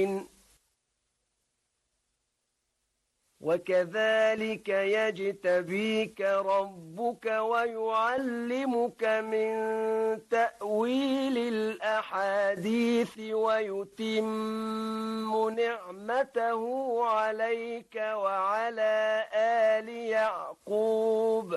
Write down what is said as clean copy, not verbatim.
وكذلك يجتبيك ربك ويعلمك من تأويل الأحاديث ويتم نعمته عليك وعلى آل يعقوب